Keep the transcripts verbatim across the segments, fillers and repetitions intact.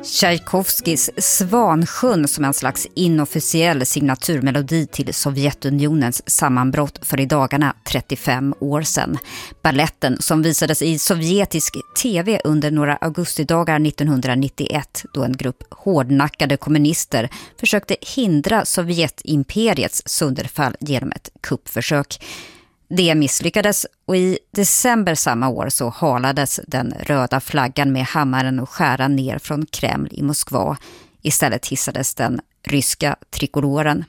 Tchaikovskys Svansjön som en slags inofficiell signaturmelodi till Sovjetunionens sammanbrott för i dagarna trettiofem år sedan. Balletten som visades i sovjetisk tv under några augustidagar nittonhundranittioett då en grupp hårdnackade kommunister försökte hindra Sovjetimperiets sönderfall genom ett kuppförsök. Det misslyckades och i december samma år så halades den röda flaggan med hammaren och skäran ner från Kreml i Moskva. Istället hissades den ryska trikoloren.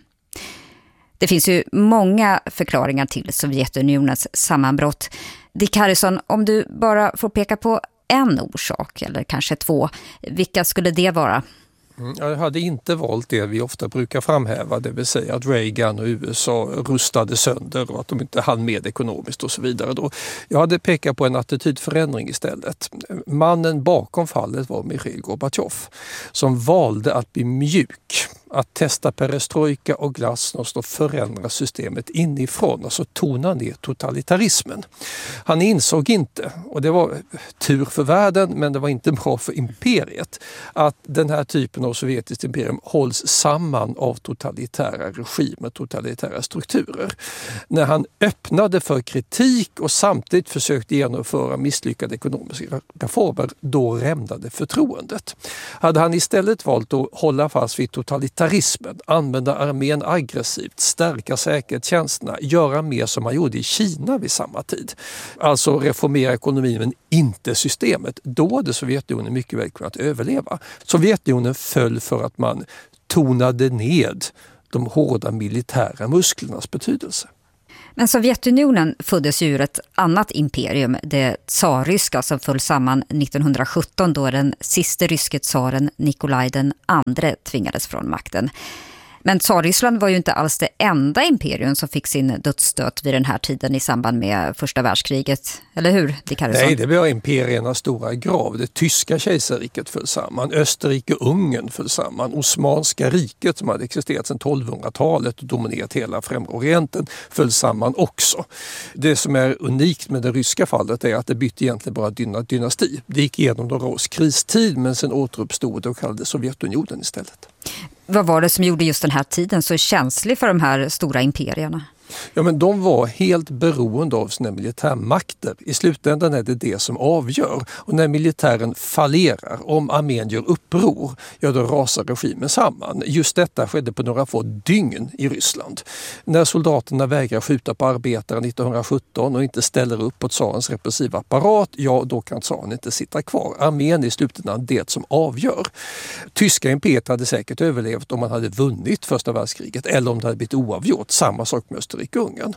Det finns ju många förklaringar till Sovjetunionens sammanbrott. Dick Harrison, om du bara får peka på en orsak eller kanske två, vilka skulle det vara? Jag hade inte valt det vi ofta brukar framhäva, det vill säga att Reagan och U S A rustade sönder och att de inte hann med ekonomiskt och så vidare. Då. Jag hade pekat på en attitydförändring istället. Mannen bakom fallet var Mikhail Gorbatjov som valde att bli mjuk, att testa perestrojka och glasnost och förändra systemet inifrån, alltså tona ner totalitarismen. Han insåg inte, och det var tur för världen men det var inte bra för imperiet, att den här typen av sovjetiskt imperium hålls samman av totalitära regimer, totalitära strukturer. När han öppnade för kritik och samtidigt försökte genomföra misslyckade ekonomiska reformer, då rämnade förtroendet. Hade han istället valt att hålla fast vid totalitarismen, använda armén aggressivt, stärka säkerhetstjänsterna, göra mer som man gjorde i Kina vid samma tid, alltså reformera ekonomin men inte systemet, då hade Sovjetunionen mycket väl kunnat överleva. Sovjetunionen föll för att man tonade ned de hårda militära musklernas betydelse. Men Sovjetunionen föddes ur ett annat imperium, det tsarryska, som föll samman nittonhundrasjutton då den sista ryske tsaren Nikolaj den andre tvingades från makten. Men Tsarryssland var ju inte alls det enda imperium som fick sin dödsstöt vid den här tiden i samband med första världskriget. Eller hur, Dick Harrison? Nej, det var imperiernas stora grav. Det tyska kejsarriket föll samman, Österrike-Ungern föll samman, Osmanska riket som hade existerat sedan tolvhundratalet och dominerat hela Främre Orienten föll samman också. Det som är unikt med det ryska fallet är att det bytte egentligen bara dynasti. Det gick igenom några års kristid men sen återuppstod det och kallades Sovjetunionen istället. Vad var det som gjorde just den här tiden så känslig för de här stora imperierna? Ja, men de var helt beroende av sina militärmakter. I slutändan är det det som avgör. Och när militären fallerar, om armén gör uppror, ja då rasar regimen samman. Just detta skedde på några få dygn i Ryssland. När soldaterna vägrar skjuta på arbetare nittonhundrasjutton och inte ställer upp på tsarens repressiva apparat, ja då kan tsaren inte sitta kvar. Armén är i slutändan det som avgör. Tyska imperiet hade säkert överlevt om man hade vunnit första världskriget eller om det hade blivit oavgjort. Samma sak med Österrike-Ungern.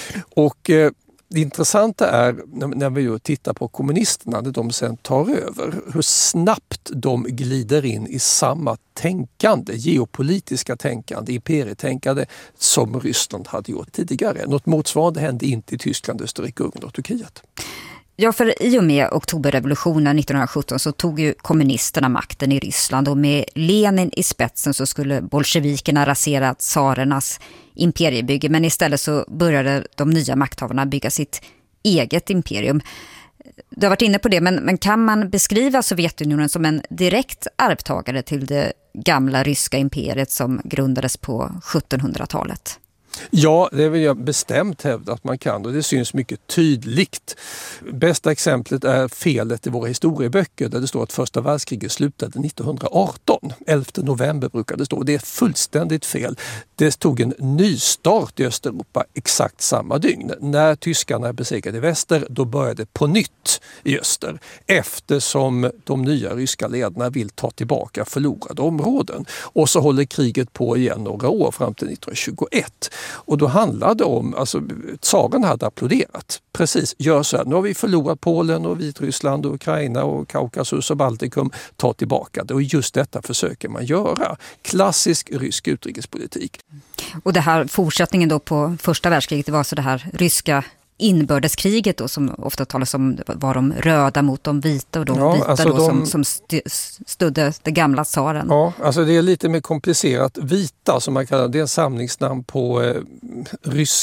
Och eh, det intressanta är när, när vi ju tittar på kommunisterna när de sen tar över, hur snabbt de glider in i samma tänkande, geopolitiska tänkande, imperietänkande som Ryssland hade gjort tidigare. Något motsvarande hände inte i Tyskland, Österrike-Ungern och Turkiet. Ja, för i och med oktoberrevolutionen nittonhundrasjutton så tog ju kommunisterna makten i Ryssland och med Lenin i spetsen så skulle bolsjevikerna rasera tsarernas imperiebygge, men istället så började de nya makthavarna bygga sitt eget imperium. Du har varit inne på det, men, men kan man beskriva Sovjetunionen som en direkt arvtagare till det gamla ryska imperiet som grundades på sjuttonhundratalet? Ja, det vill jag bestämt hävda att man kan och det syns mycket tydligt. Bästa exemplet är felet i våra historieböcker där det står att första världskriget slutade nittonhundraarton. elfte november brukar det stå. Det är fullständigt fel. Det tog en ny start i Östeuropa exakt samma dygn. När tyskarna besegrade i väster, då började på nytt i öster. Eftersom de nya ryska ledarna vill ta tillbaka förlorade områden. Och så håller kriget på igen några år fram till nittonhundratjugoett. Och då handlade det om, alltså tsaren hade applåderat. Precis, gör så här. Nu har vi förlorat Polen och Vitryssland och Ukraina och Kaukasus och Baltikum. Ta tillbaka det. Och just detta försöker man göra. Klassisk rysk utrikespolitik. Och det här fortsättningen då på första världskriget, det var så det här ryska inbördeskriget då, som ofta talas om var de röda mot de vita och de ja, vita alltså då de, som, som stödde det gamla tsaren. Ja, alltså det är lite mer komplicerat. Vita som man kallar det är en samlingsnamn på eh, ryska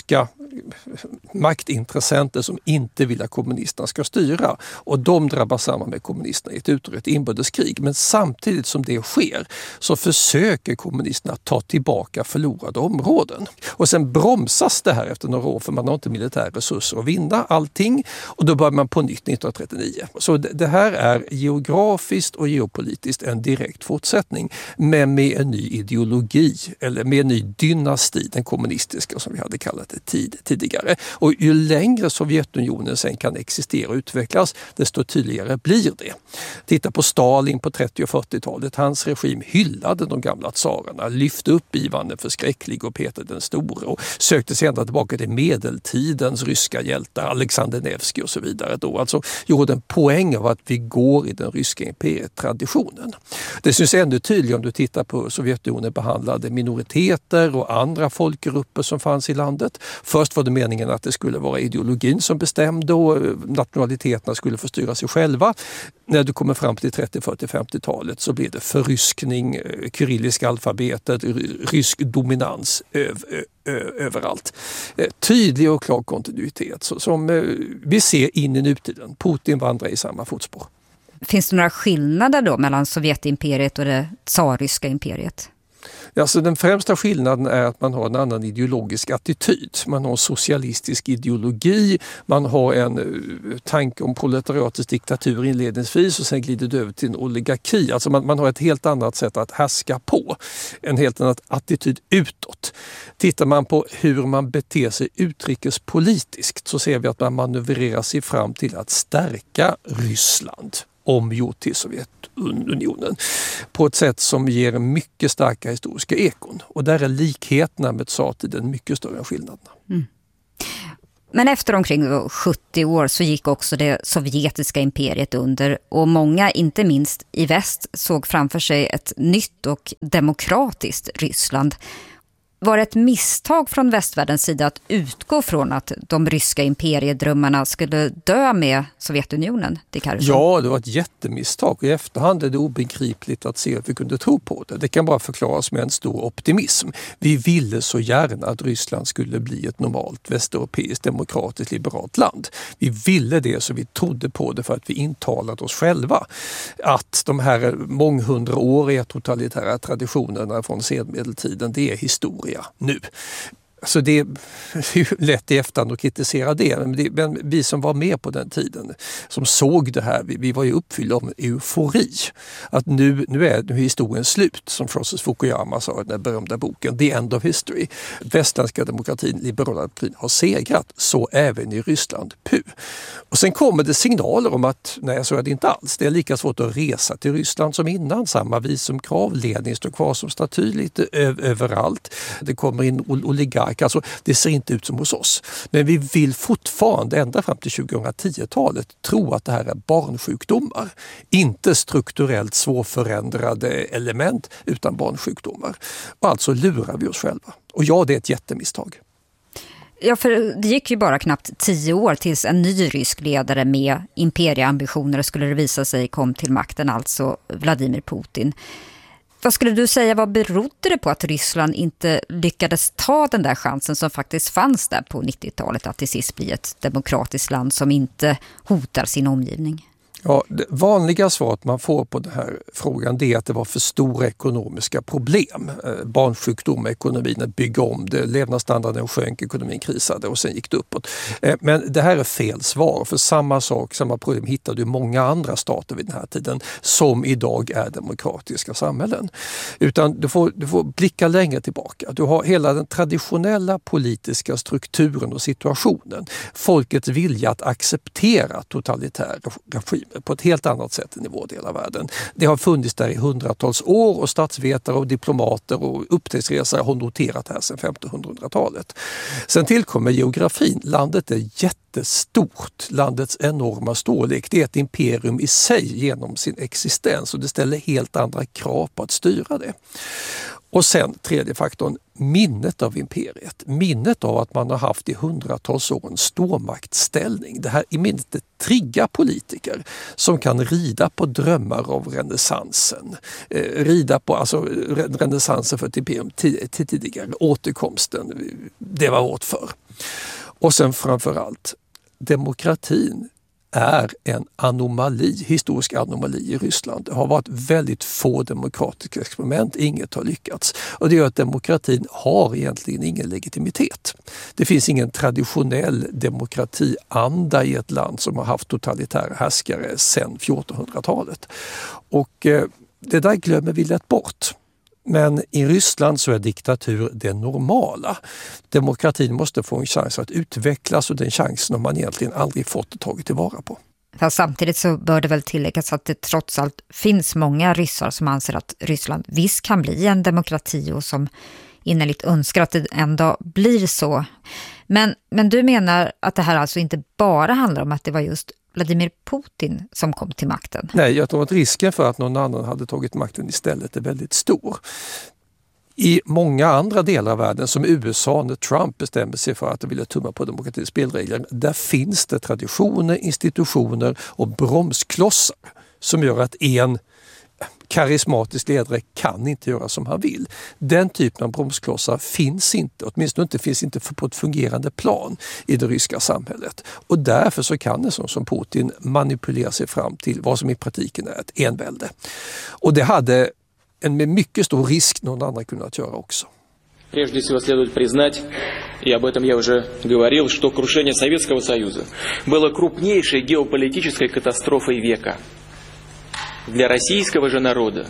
maktintressenter som inte vill att kommunisterna ska styra. Och de drabbas samman med kommunisterna i ett utbrott inbördeskrig. Men samtidigt som det sker så försöker kommunisterna ta tillbaka förlorade områden. Och sen bromsas det här efter några år för man har inte militära resurser att vinna allting. Och då börjar man på nytt nittonhundratrettionio. Så det här är geografiskt och geopolitiskt en direkt fortsättning. Men med en ny ideologi eller med en ny dynasti, den kommunistiska som vi hade kallat det tid, tidigare. Och ju längre Sovjetunionen sen kan existera och utvecklas, desto tydligare blir det. Titta på Stalin på trettio- och fyrtiotalet. Hans regim hyllade de gamla tsarerna, lyfte upp Ivan den förskräcklige och Peter den store och sökte sedan tillbaka till medeltidens ryska hjältar, Alexander Nevskij och så vidare. Då alltså gjorde en poäng av att vi går i den ryska imperietraditionen. Det syns ännu tydligare om du tittar på Sovjetunionen behandlade minoriteter och andra folkgrupper som fanns i landet. Först var det meningen att det skulle vara ideologin som bestämde och nationaliteterna skulle få styra sig själva. När du kommer fram till trettio-, fyrtio-, femtiotalet så blir det förryskning, kyrilliska alfabetet, rysk dominans över, överallt. Tydlig och klar kontinuitet som vi ser in i nutiden. Putin vandrar i samma fotspår. Finns det några skillnader då mellan Sovjetimperiet och det tsarryska imperiet? Alltså den främsta skillnaden är att man har en annan ideologisk attityd. Man har en socialistisk ideologi, man har en uh, tanke om proletariatets diktatur inledningsvis och sen glider det över till en oligarki. Alltså man, man har ett helt annat sätt att härska på, en helt annan attityd utåt. Tittar man på hur man beter sig utrikespolitiskt så ser vi att man manövrerar sig fram till att stärka Ryssland omgjort till Sovjetunionen på ett sätt som ger mycket starka historiska ekon. Och där är likheterna med tsartiden mycket större än skillnaderna. Mm. Men efter omkring sjuttio år så gick också det sovjetiska imperiet under och många, inte minst i väst, såg framför sig ett nytt och demokratiskt Ryssland. Var det ett misstag från västvärldens sida att utgå från att de ryska imperiedrömmarna skulle dö med Sovjetunionen? Det ja, det var ett jättemisstag. I efterhand är det obegripligt att se att vi kunde tro på det. Det kan bara förklaras med en stor optimism. Vi ville så gärna att Ryssland skulle bli ett normalt västeuropeiskt demokratiskt liberalt land. Vi ville det så vi trodde på det för att vi intalade oss själva att de här månghundraåriga totalitära traditionerna från senmedeltiden, det är historia nu. Så det är ju lätt i efterhand att kritisera det. Men, det, men vi som var med på den tiden, som såg det här, vi, vi var ju uppfyllda av eufori. Att nu, nu är nu är historien slut, som Francis Fukuyama sa i den berömda boken The End of History. Västländska demokratin, liberala demokratin har segrat, så även i Ryssland. Puh. Och sen kommer det signaler om att nej, så är det inte alls. Det är lika svårt att resa till Ryssland som innan. Samma visumkrav, ledning står kvar som staty lite ö- överallt. Det kommer in oligarker. Alltså, det ser inte ut som hos oss. Men vi vill fortfarande ända fram till tjugohundratio-talet tro att det här är barnsjukdomar. Inte strukturellt svårförändrade element utan barnsjukdomar. Och alltså lurar vi oss själva. Och ja, det är ett jättemisstag. Ja, för det gick ju bara knappt tio år tills en ny rysk ledare med imperieambitioner skulle det visa sig kom till makten, alltså Vladimir Putin. Vad skulle du säga, vad berodde det på att Ryssland inte lyckades ta den där chansen som faktiskt fanns där på nittiotalet att till sist bli ett demokratiskt land som inte hotar sin omgivning? Ja, det vanliga svaret man får på den här frågan det är att det var för stora ekonomiska problem. Eh, barnsjukdom, ekonomin, att bygga om det, levnadsstandarden sjönk, ekonomin krisade och sen gick det uppåt. Eh, men det här är fel svar, för samma sak, samma problem hittar du i många andra stater vid den här tiden som idag är demokratiska samhällen. Utan du får, du får blicka längre tillbaka. Du har hela den traditionella politiska strukturen och situationen. Folkets vilja att acceptera totalitär regim på ett helt annat sätt än i vår del av världen. Det har funnits där i hundratals år och statsvetare och diplomater och upptäcktsresare har noterat det här sedan femtonhundratalet. Sen tillkommer geografin. Landet är jättestort. Landets enorma storlek. Det är ett imperium i sig genom sin existens och det ställer helt andra krav på att styra det. Och sen tredje faktorn, minnet av imperiet. Minnet av att man har haft i hundratals år en stormaktsställning. Det här i minnet triggar politiker som kan rida på drömmar av renässansen. Eh, rida på alltså renässansen för ett imperium tidigare, återkomsten, det var åt för. Och sen framförallt, demokratin är en anomali, historisk anomali i Ryssland. Det har varit väldigt få demokratiska experiment, inget har lyckats. Och det gör att demokratin har egentligen ingen legitimitet. Det finns ingen traditionell demokratianda i ett land som har haft totalitära härskare sedan fjortonhundratalet. Och eh, det där glömmer vi lätt bort. Men i Ryssland så är diktatur det normala. Demokratin måste få en chans att utvecklas och den chansen har man egentligen aldrig fått och tagit tillvara på. Fast samtidigt så bör det väl tilläggas att det trots allt finns många ryssar som anser att Ryssland visst kan bli en demokrati och som innerligt önskar att det ändå blir så. Men, men du menar att det här alltså inte bara handlar om att det var just Vladimir Putin som kom till makten? Nej, jag tror att risken för att någon annan hade tagit makten istället är väldigt stor. I många andra delar av världen, som U S A när Trump bestämde sig för att de ville tumma på demokratins spelregler, där finns det traditioner, institutioner och bromsklossar som gör att en karismatisk ledare kan inte göra som han vill. Den typen av bromsklossar finns inte, åtminstone inte finns inte på ett fungerande plan i det ryska samhället. Och därför så kan en sån som Putin manipulera sig fram till vad som i praktiken är ett envälde. Och det hade en med mycket stor risk någon annan kunnat göra också. Прежде всего следует признать, и об этом я уже говорил, что крушение Советского Союза было крупнейшей геополитической катастрофой века. Для российского же народа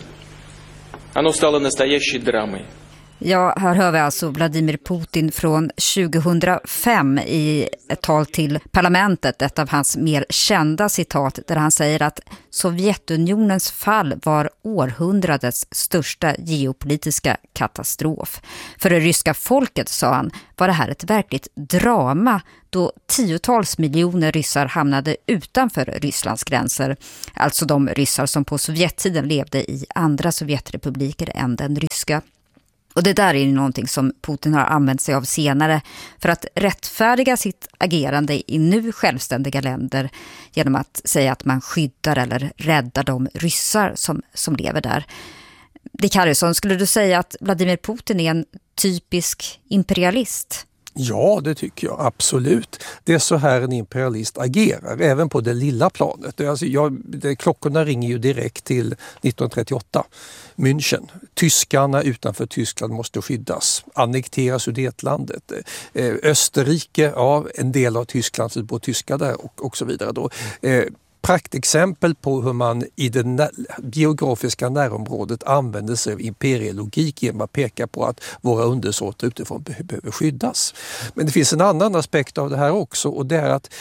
оно стало настоящей драмой. Ja, här hör vi alltså Vladimir Putin från tjugohundrafem i ett tal till parlamentet, ett av hans mer kända citat där han säger att Sovjetunionens fall var århundradets största geopolitiska katastrof. För det ryska folket, sa han, var det här ett verkligt drama då tiotals miljoner ryssar hamnade utanför Rysslands gränser. Alltså de ryssar som på Sovjettiden levde i andra Sovjetrepubliker än den ryska. Och det där är ju någonting som Putin har använt sig av senare för att rättfärdiga sitt agerande i nu självständiga länder genom att säga att man skyddar eller räddar de ryssar som, som lever där. Dick Harrison, skulle du säga att Vladimir Putin är en typisk imperialist? Ja, det tycker jag absolut. Det är så här en imperialist agerar, även på det lilla planet. Alltså jag, det, klockorna ringer ju direkt till nittonhundratrettioåtta. München. Tyskarna utanför Tyskland måste skyddas. Annektera Sudetlandet. Eh, Österrike, ja, en del av Tyskland, så bor tyskar där och, och så vidare då. Eh, praktexempel på hur man i det nä- geografiska närområdet använder sig av imperielogik genom att peka på att våra undersåtar utifrån be- behöver skyddas. Men det finns en annan aspekt av det här också, och det är att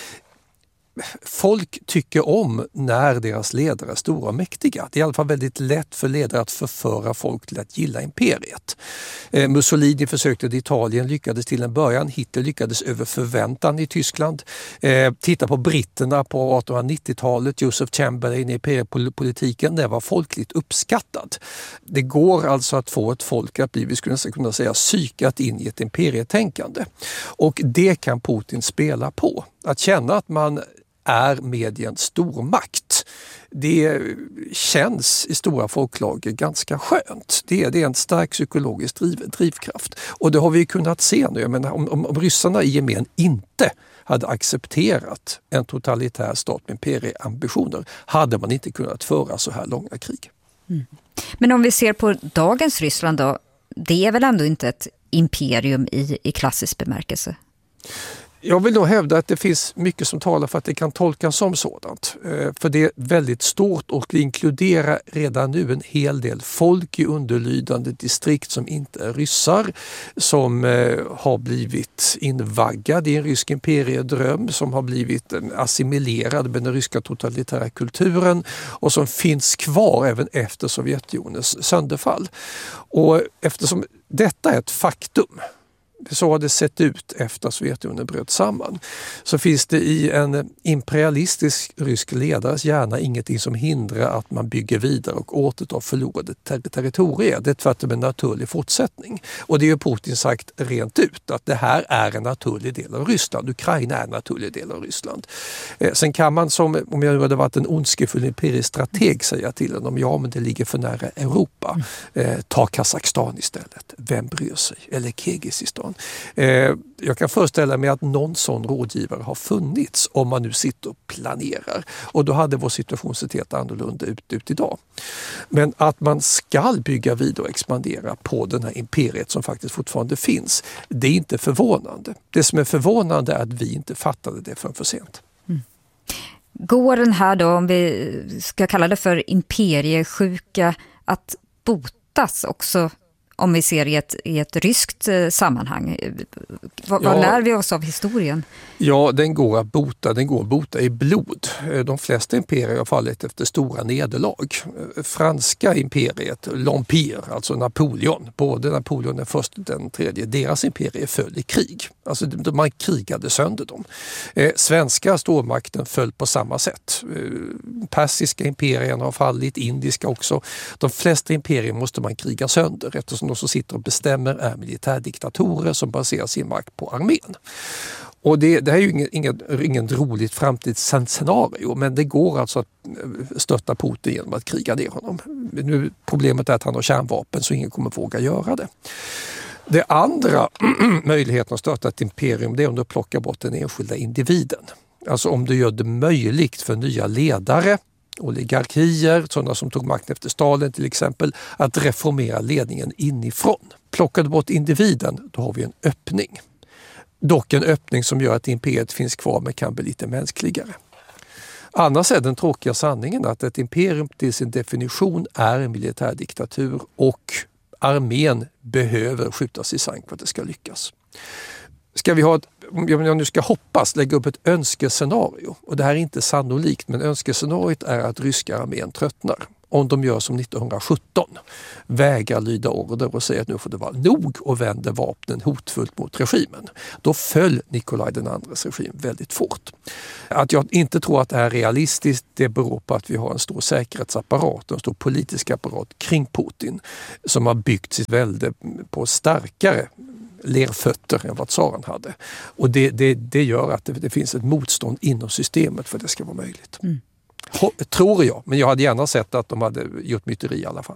folk tycker om när deras ledare är stora och mäktiga. Det är i alla fall väldigt lätt för ledare att förföra folk till att gilla imperiet. Eh, Mussolini försökte i Italien, lyckades till en början. Hitler lyckades över förväntan i Tyskland. Eh, titta på britterna på artonhundranittiotalet, Joseph Chamberlain i imperialpolitiken, det var folkligt uppskattad. Det går alltså att få ett folk att bli, vi skulle kunna säga, psykat in i ett imperietänkande. Och det kan Putin spela på. Att känna att man är med i en stormakt, det känns i stora folklager ganska skönt. Det är, det är en stark psykologisk driv, drivkraft. Och det har vi kunnat se nu. Jag menar, om, om, om ryssarna i gemen inte hade accepterat en totalitär stat med imperieambitioner hade man inte kunnat föra så här långa krig. Mm. Men om vi ser på dagens Ryssland då, det är väl ändå inte ett imperium i, i klassisk bemärkelse? Jag vill nog hävda att det finns mycket som talar för att det kan tolkas som sådant. För det är väldigt stort och inkluderar redan nu en hel del folk i underlydande distrikt som inte är ryssar, som har blivit invaggad i en rysk imperiedröm, som har blivit assimilerad med den ryska totalitära kulturen och som finns kvar även efter Sovjetunionens sönderfall. Och eftersom detta är ett faktum, så har det sett ut efter att Sovjetunionen bröt samman, så finns det i en imperialistisk rysk ledares hjärna ingenting som hindrar att man bygger vidare och återtar förlorade ter- territorier. Det är tvärtom en naturlig fortsättning. Och det är ju Putin sagt rent ut att det här är en naturlig del av Ryssland. Ukraina är en naturlig del av Ryssland. Eh, sen kan man, som om jag hade varit en ondskefull imperisk strateg, säga till honom, ja men det ligger för nära Europa. Eh, ta Kazakstan istället. Vem bryr sig? Eller Kirgizistan. man. Eh, jag kan föreställa mig att någon sån rådgivare har funnits om man nu sitter och planerar. Och då hade vår situation sett helt annorlunda ut, ut idag. Men att man ska bygga vidare och expandera på den här imperiet som faktiskt fortfarande finns, det är inte förvånande. Det som är förvånande är att vi inte fattade det förrän för sent. Mm. Går den här då, om vi ska kalla det för imperiesjuka, att botas också om vi ser i ett, i ett ryskt sammanhang? Vad, ja, vad lär vi oss av historien? Ja, den går att bota. Den går att bota i blod. De flesta imperier har fallit efter stora nederlag. Franska imperiet, l'Empire, alltså Napoleon, både Napoleon den första och den tredje, deras imperier föll i krig. Alltså man krigade sönder dem. Eh, svenska stormakten föll på samma sätt. Eh, persiska imperierna har fallit, indiska också. De flesta imperier måste man kriga sönder eftersom de som sitter och bestämmer är militärdiktatorer som baserar sin makt på armén. Och det, det här är ju inget, inget, inget roligt framtidsscenario, men det går alltså att stötta Putin genom att kriga ner honom. Nu, problemet är att han har kärnvapen så ingen kommer våga göra det. Det andra möjligheten att stötta ett imperium, det är om du plockar bort den enskilda individen. Alltså om du gör det möjligt för nya ledare, oligarkier, sådana som tog makten efter Stalin till exempel, att reformera ledningen inifrån. Plockar du bort individen, då har vi en öppning. Dock en öppning som gör att imperiet finns kvar men kan bli lite mänskligare. Annars är den tråkiga sanningen att ett imperium till sin definition är en militärdiktatur och armén behöver skjutas i sank för att det ska lyckas. Ska vi ha ett, om jag nu ska hoppas, lägga upp ett önskescenario, och det här är inte sannolikt, men önskescenariot är att ryska armén tröttnar. Om de gör som nittonhundrasjutton, vägrar lyda order och säger att nu får det vara nog och vänder vapnen hotfullt mot regimen. Då föll Nikolaj den andres regim väldigt fort. Att jag inte tror att det här är realistiskt, det beror på att vi har en stor säkerhetsapparat, en stor politisk apparat kring Putin som har byggt sitt välde på starkare lerfötter än vad tsaren hade. Och det, det, det gör att det, det finns ett motstånd inom systemet för att det ska vara möjligt. Mm. Tror jag, men jag hade gärna sett att de hade gjort myteri i alla fall.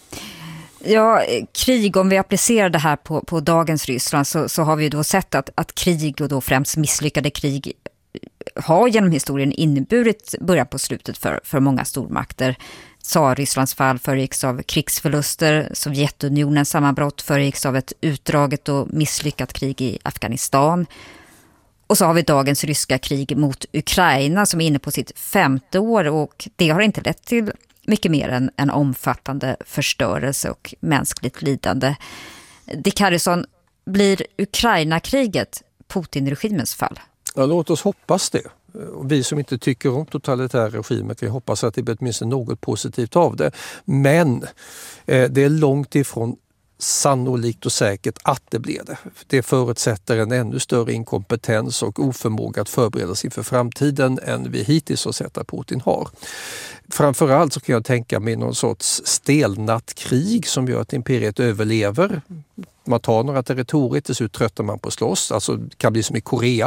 Ja, krig, om vi applicerar det här på, på dagens Ryssland så, så har vi då sett att, att krig, och då främst misslyckade krig, har genom historien inneburit början på slutet för, för många stormakter. Tsar-Rysslands fall föregicks av krigsförluster, Sovjetunionens sammanbrott föregicks av ett utdraget och misslyckat krig i Afghanistan. Och så har vi dagens ryska krig mot Ukraina som är inne på sitt femte år, och det har inte lett till mycket mer än en omfattande förstörelse och mänskligt lidande. Dick Harrison, blir Ukraina-kriget Putin-regimens fall? Ja, låt oss hoppas det. Och vi som inte tycker om totalitära regimer kan hoppas att det blir åtminstone något positivt av det. Men eh, det är långt ifrån sannolikt och säkert att det blir det. Det förutsätter en ännu större inkompetens och oförmåga att förbereda sig för framtiden än vi hittills har sett att Putin har. Framförallt så kan jag tänka mig någon sorts stelnat krig som gör att imperiet överlever. Man tar några territorier, till slut tröttar man på slåss, alltså det kan bli som i Korea.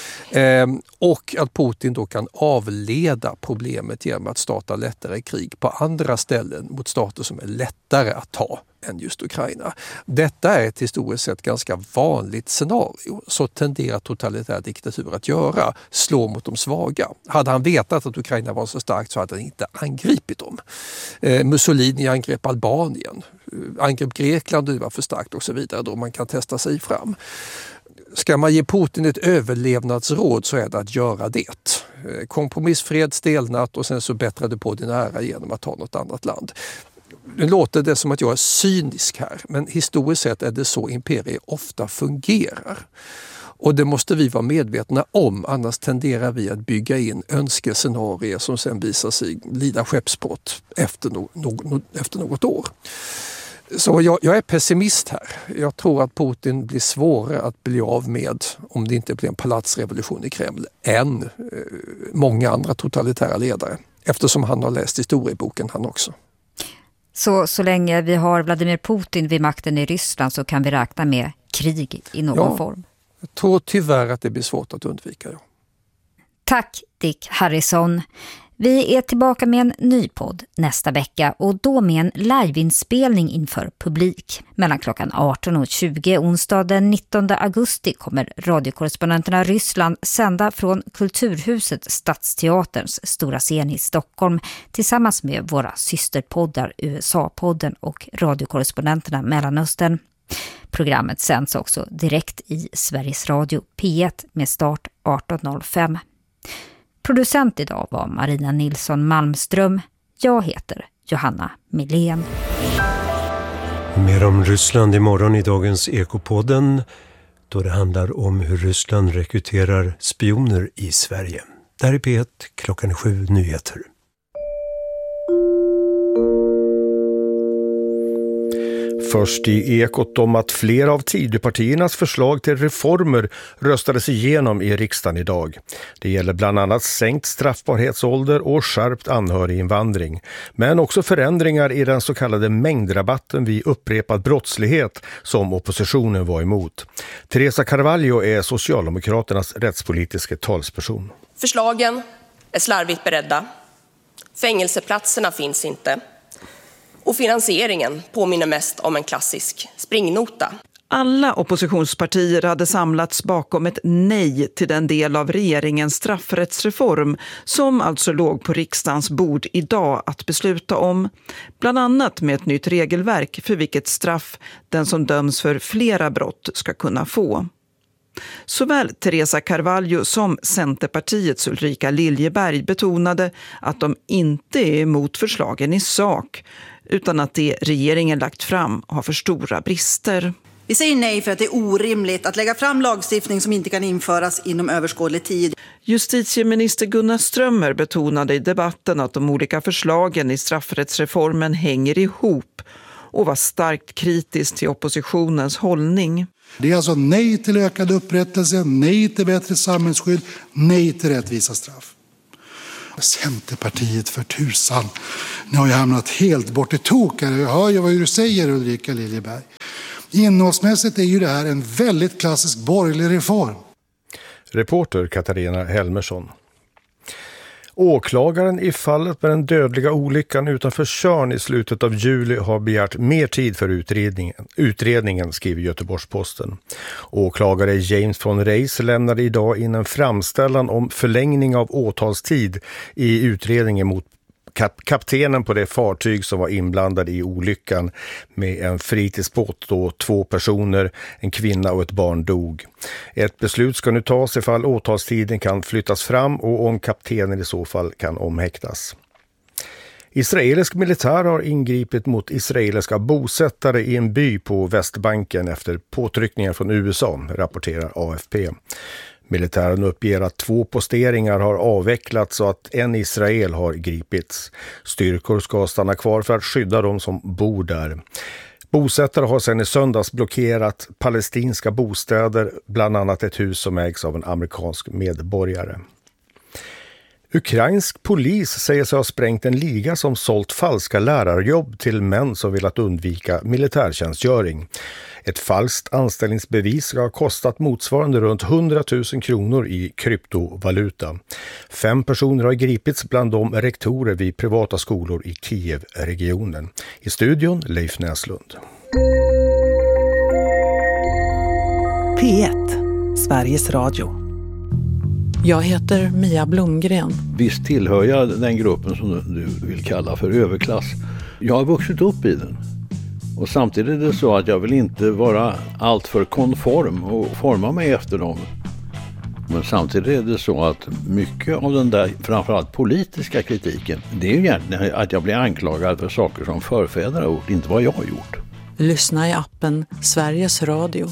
Ehm, och att Putin då kan avleda problemet genom att starta lättare krig på andra ställen mot stater som är lättare att ta än just Ukraina. Detta är ett historiskt sett ganska vanligt scenario. Så tenderar totalitär diktatur att göra, slå mot de svaga. Hade han vetat att Ukraina var så starkt så hade han inte angripit dem. Eh, Mussolini angrep Albanien, angrep Grekland och det var för starkt och så vidare. Då man kan testa sig fram. Ska man ge Putin ett överlevnadsråd så är det att göra det. Kompromissfred, stelnat och sen så bättrar du på din ära genom att ta något annat land. Nu låter det som att jag är cynisk här, men historiskt sett är det så imperier ofta fungerar. Och det måste vi vara medvetna om, annars tenderar vi att bygga in önskescenarier som sen visar sig lida skeppsbrott efter, no- no- efter något år. Så jag, jag är pessimist här. Jag tror att Putin blir svårare att bli av med om det inte blir en palatsrevolution i Kreml än eh, många andra totalitära ledare. Eftersom han har läst historieboken han också. Så, så länge vi har Vladimir Putin vid makten i Ryssland så kan vi räkna med krig i någon ja, form? Jag tror tyvärr att det blir svårt att undvika. Ja. Tack Dick Harrison. Vi är tillbaka med en ny podd nästa vecka och då med en liveinspelning inför publik. Mellan klockan arton och tjugo onsdag den nittonde augusti kommer radiokorrespondenterna Ryssland sända från Kulturhuset Stadsteaterns stora scen i Stockholm tillsammans med våra systerpoddar U S A-podden och radiokorrespondenterna Mellanöstern. Programmet sänds också direkt i Sveriges Radio P ett med start arton noll fem. Producent idag var Marina Nilsson Malmström. Jag heter Johanna Milén. Mer om Ryssland imorgon i dagens Ekopodden, då det handlar om hur Ryssland rekryterar spioner i Sverige. Där är P ett, klockan sju, nyheter. Först i Ekot om att flera av Tidöpartiernas förslag till reformer röstades igenom i riksdagen idag. Det gäller bland annat sänkt straffbarhetsålder och skärpt anhöriginvandring. Men också förändringar i den så kallade mängdrabatten vid upprepad brottslighet som oppositionen var emot. Teresa Carvalho är Socialdemokraternas rättspolitiska talsperson. Förslagen är slarvigt beredda. Fängelseplatserna finns inte. Och finansieringen påminner mest om en klassisk springnota. Alla oppositionspartier hade samlats bakom ett nej till den del av regeringens straffrättsreform som alltså låg på riksdagens bord idag att besluta om. Bland annat med ett nytt regelverk för vilket straff den som döms för flera brott ska kunna få. Såväl Teresa Carvalho som Centerpartiets Ulrika Liljeberg betonade att de inte är emot förslagen i sak, utan att det regeringen lagt fram har för stora brister. Vi säger nej för att det är orimligt att lägga fram lagstiftning som inte kan införas inom överskådlig tid. Justitieminister Gunnar Strömmer betonade i debatten att de olika förslagen i straffrättsreformen hänger ihop och var starkt kritisk till oppositionens hållning. Det är alltså nej till ökad upprättelse, nej till bättre samhällsskydd, nej till rättvisa straff. Centerpartiet för tusan. Ni har ju hamnat helt bort i tok här. Jag hör ju vad du säger, Ulrika Liljeberg. Innehållsmässigt är ju det här en väldigt klassisk borgerlig reform. Reporter Katarina Helmersson. Åklagaren i fallet med den dödliga olyckan utanför Tjörn i slutet av juli har begärt mer tid för utredningen, utredningen skriver Göteborgs-Posten. Åklagare James von Reis lämnade idag in en framställan om förlängning av åtalstid i utredningen mot kap- kaptenen på det fartyg som var inblandad i olyckan med en fritidsbåt då två personer, en kvinna och ett barn dog. Ett beslut ska nu tas ifall åtalstiden kan flyttas fram och om kaptenen i så fall kan omhäktas. Israelisk militär har ingripit mot israeliska bosättare i en by på Västbanken efter påtryckningar från U S A, rapporterar A F P. Militären uppger att två posteringar har avvecklats och att en Israel har gripits. Styrkor ska stanna kvar för att skydda de som bor där. Bosättare har sedan i söndags blockerat palestinska bostäder, bland annat ett hus som ägs av en amerikansk medborgare. Ukrainsk polis säger sig ha sprängt en liga som sålt falska lärarjobb till män som velat undvika militärtjänstgöring. Ett falskt anställningsbevis ska ha kostat motsvarande runt hundratusen kronor i kryptovaluta. Fem personer har gripits bland de rektorer vid privata skolor i Kiev-regionen. I studion Leif Näslund. P ett, Sveriges Radio. Jag heter Mia Blomgren. Visst tillhör jag den gruppen som du vill kalla för överklass. Jag har vuxit upp i den. Och samtidigt är det så att jag vill inte vara allt för konform och forma mig efter dem. Men samtidigt är det så att mycket av den där framförallt politiska kritiken, det är ju egentligen att jag blir anklagad för saker som förfäder har gjort, inte vad jag har gjort. Lyssna i appen Sveriges Radio.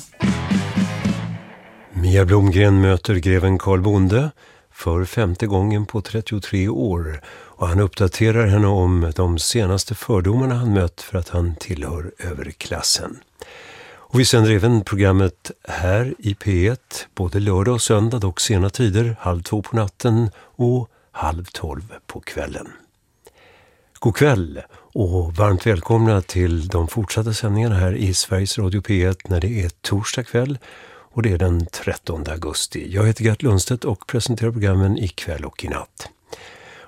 Mia Blomgren möter greven Carl Bonde för femte gången på trettiotre år och han uppdaterar henne om de senaste fördomarna han mött för att han tillhör överklassen. Och vi sänder även programmet här i P ett både lördag och söndag och sena tider, halv två på natten och halv tolv på kvällen. God kväll och varmt välkomna till de fortsatta sändningarna här i Sveriges Radio P ett när det är torsdag kväll. Och det är den trettonde augusti. Jag heter Gert Lundstedt och presenterar programmen ikväll och i natt.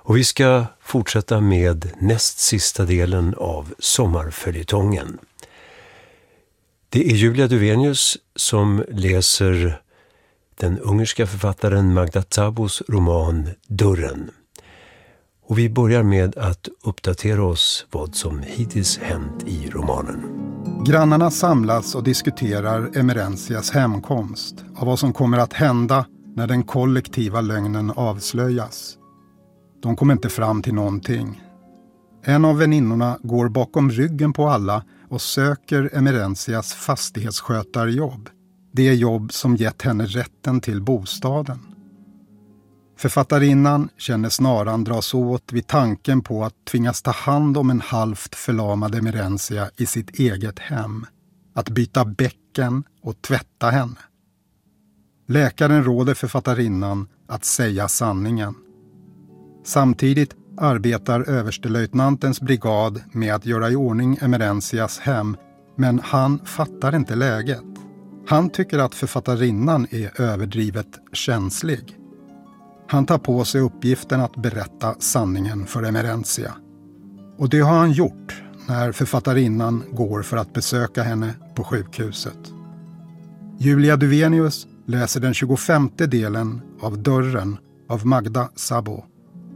Och vi ska fortsätta med näst sista delen av sommarföljetongen. Det är Julia Duvenius som läser den ungerska författaren Magda Szabós roman Dörren. Och vi börjar med att uppdatera oss vad som hittills hänt i romanen. Grannarna samlas och diskuterar Emerencias hemkomst och vad som kommer att hända när den kollektiva lögnen avslöjas. De kommer inte fram till någonting. En av väninnorna går bakom ryggen på alla och söker Emerencias fastighetsskötarjobb. Det jobb som gett henne rätten till bostaden. Författarinnan känner snaran dras åt vid tanken på att tvingas ta hand om en halvt förlamad Emerencia i sitt eget hem. Att byta bäcken och tvätta henne. Läkaren råder författarinnan att säga sanningen. Samtidigt arbetar överstelöjtnantens brigad med att göra i ordning Emerencias hem, men han fattar inte läget. Han tycker att författarinnan är överdrivet känslig. Han tar på sig uppgiften att berätta sanningen för Emerencia. Och det har han gjort när författarinnan går för att besöka henne på sjukhuset. Julia Duvenius läser den tjugofemte delen av Dörren av Magda Szabó.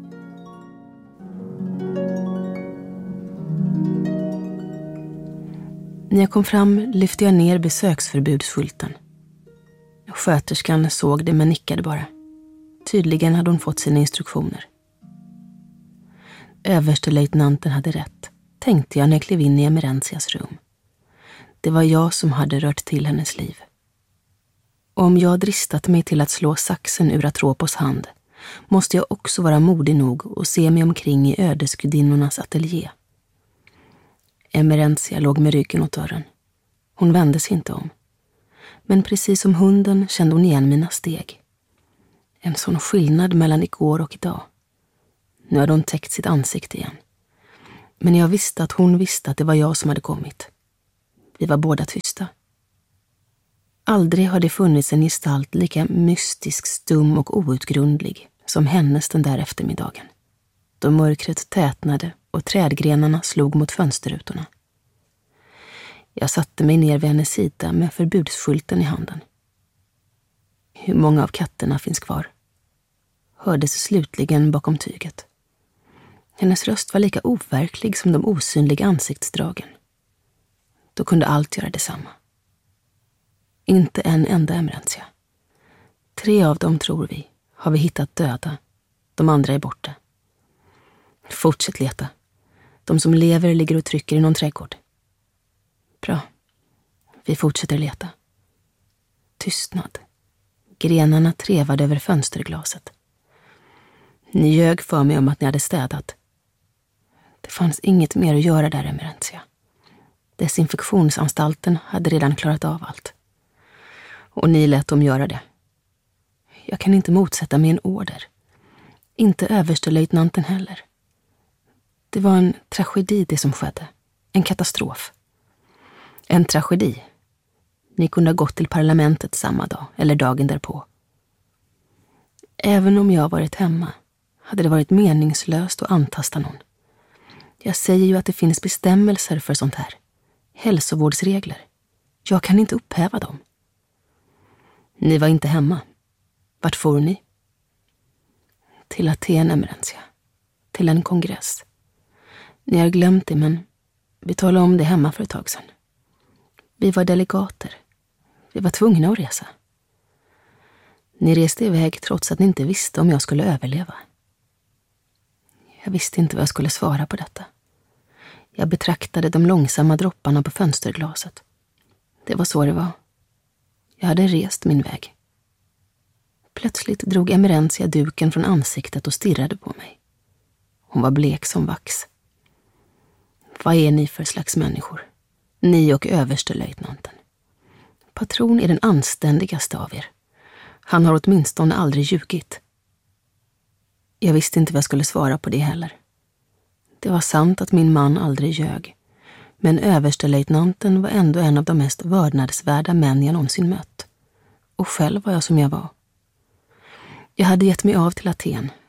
När jag kom fram lyfte jag ner besöksförbudsskylten. Sköterskan såg det men nickade bara. Tydligen hade hon fått sina instruktioner. Överstelöjtnanten hade rätt, tänkte jag när jag klev in i Emerencias rum. Det var jag som hade rört till hennes liv. Och om jag dristat mig till att slå saxen ur Atropos hand, måste jag också vara modig nog och se mig omkring i ödesgudinnornas ateljé. Emerencia låg med ryggen åt dörren. Hon vände sig inte om. Men precis som hunden kände hon igen mina steg. En sån skillnad mellan igår och idag. Nu hade hon täckt sitt ansikte igen. Men jag visste att hon visste att det var jag som hade kommit. Vi var båda tysta. Aldrig har det funnits en gestalt lika mystisk, stum och outgrundlig som hennes den där eftermiddagen. Då mörkret tätnade och trädgrenarna slog mot fönsterrutorna. Jag satte mig ner vid hennes sida med förbudsskylten i handen. Hur många av katterna finns kvar? Hördes slutligen bakom tyget. Hennes röst var lika overklig som de osynliga ansiktsdragen. Då kunde allt göra detsamma. Inte en enda Emerencia. Tre av dem, tror vi, har vi hittat döda. De andra är borta. Fortsätt leta. De som lever ligger och trycker i någon trädgård. Bra. Vi fortsätter leta. Tystnad. Grenarna trevade över fönsterglaset. Ni ljög för mig om att ni hade städat. Det fanns inget mer att göra där, Emerencia. Desinfektionsanstalten hade redan klarat av allt. Och ni lät dem göra det. Jag kan inte motsätta mig en order. Inte överstelöjtnanten heller. Det var en tragedi det som skedde. En katastrof. En tragedi. Ni kunde ha gått till parlamentet samma dag eller dagen därpå. Även om jag varit hemma hade det varit meningslöst att antasta någon. Jag säger ju att det finns bestämmelser för sånt här. Hälsovårdsregler. Jag kan inte upphäva dem. Ni var inte hemma. Vart får ni? Till Aten, Emerencia. Till en kongress. Ni har glömt det, men vi talade om det hemma för ett tag sedan. Vi var delegater. Vi var tvungna att resa. Ni reste iväg trots att ni inte visste om jag skulle överleva. Jag visste inte vad jag skulle svara på detta. Jag betraktade de långsamma dropparna på fönsterglaset. Det var så det var. Jag hade rest min väg. Plötsligt drog Emerencia duken från ansiktet och stirrade på mig. Hon var blek som vax. Vad är ni för slags människor? Ni och överstelöjtnanten. Patron är den anständigaste av er. Han har åtminstone aldrig ljugit. Jag visste inte vad jag skulle svara på det heller. Det var sant att min man aldrig ljög. Men överstelöjtnanten var ändå en av de mest vördnadsvärda män jag någonsin mött. Och själv var jag som jag var. Jag hade gett mig av till Aten.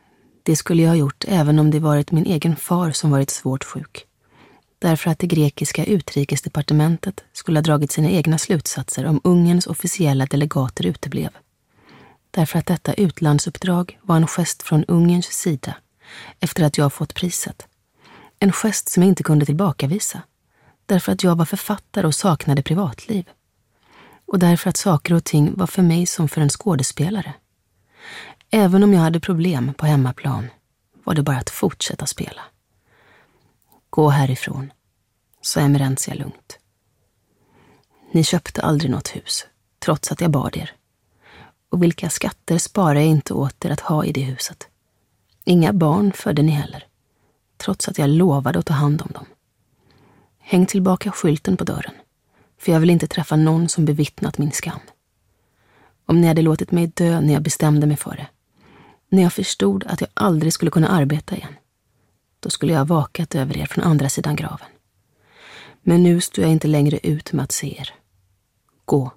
Det skulle jag ha gjort även om det varit min egen far som varit svårt sjuk. Därför att det grekiska utrikesdepartementet skulle ha dragit sina egna slutsatser om Ungerns officiella delegater uteblev. Därför att detta utlandsuppdrag var en gest från Ungerns sida efter att jag fått priset. En gest som jag inte kunde tillbakavisa. Därför att jag var författare och saknade privatliv. Och därför att saker och ting var för mig som för en skådespelare. Även om jag hade problem på hemmaplan var det bara att fortsätta spela. Gå härifrån, sa Emerentia lugnt. Ni köpte aldrig något hus, trots att jag bad er. Och vilka skatter sparar jag inte åt er att ha i det huset. Inga barn födde ni heller, trots att jag lovade att ta hand om dem. Häng tillbaka skylten på dörren, för jag vill inte träffa någon som bevittnat min skam. Om ni hade låtit mig dö när jag bestämde mig för det, när jag förstod att jag aldrig skulle kunna arbeta igen, då skulle jag ha vakat över er från andra sidan graven. Men nu står jag inte längre ut med att se er. Gå.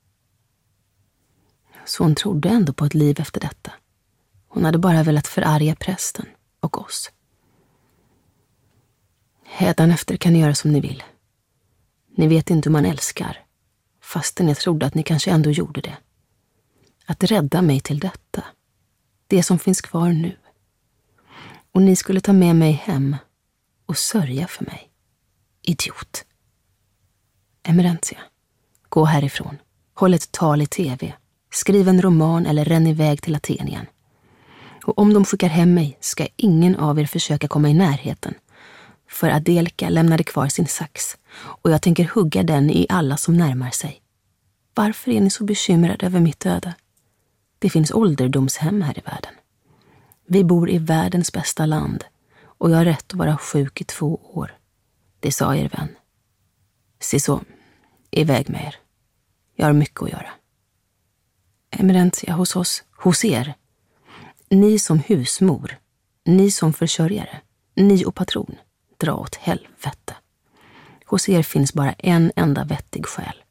Så hon trodde ändå på ett liv efter detta. Hon hade bara velat förarga prästen och oss. Hädanefter kan ni göra som ni vill. Ni vet inte hur man älskar, fastän jag trodde att ni kanske ändå gjorde det. Att rädda mig till detta, det som finns kvar nu. Och ni skulle ta med mig hem och sörja för mig. Idiot. Emerentia, gå härifrån. Håll ett tal i tv. Skriv en roman eller ränn iväg till Aten igen. Och om de skickar hem mig ska ingen av er försöka komma i närheten. För Adelka lämnade kvar sin sax och jag tänker hugga den i alla som närmar sig. Varför är ni så bekymrade över mitt öde? Det finns ålderdomshem här i världen. Vi bor i världens bästa land och jag har rätt att vara sjuk i två år. Det sa er vän. Se så, iväg med er. Jag har mycket att göra. Emerentia hos oss, hos er. Ni som husmor, ni som försörjare, ni och patron, dra åt helvete. Hos er finns bara en enda vettig själ.